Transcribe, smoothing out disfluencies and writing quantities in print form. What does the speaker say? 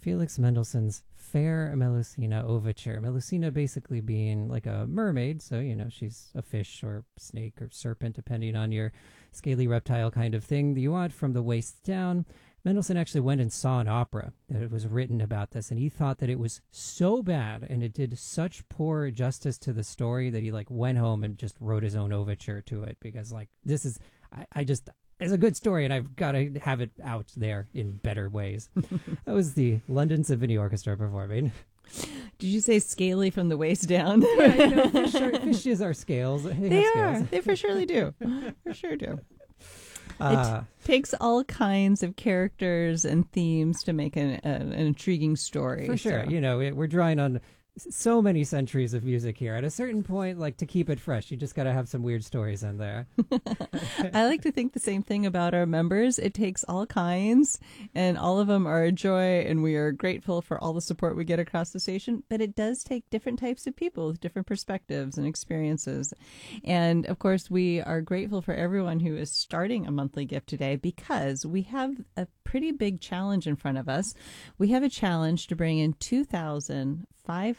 Felix Mendelssohn's Fair Melusina Overture. Melusina basically being like a mermaid, so, she's a fish or snake or serpent, depending on your scaly reptile kind of thing that you want from the waist down. Mendelssohn actually went and saw an opera that was written about this, and he thought that it was so bad and it did such poor justice to the story that he went home and just wrote his own overture to it because this is it's a good story and I've got to have it out there in better ways. That was the London Symphony Orchestra performing. Did you say scaly from the waist down? Yeah, fishes are scales. They are. They for surely do. For sure do. It takes all kinds of characters and themes to make an intriguing story. For sure. So. We're drawing on so many centuries of music here. At a certain point, to keep it fresh, you just got to have some weird stories in there. I like to think the same thing about our members. It takes all kinds, and all of them are a joy, and we are grateful for all the support we get across the station. But it does take different types of people with different perspectives and experiences. And, of course, we are grateful for everyone who is starting a monthly gift today because we have a pretty big challenge in front of us. We have a challenge to bring in 2,500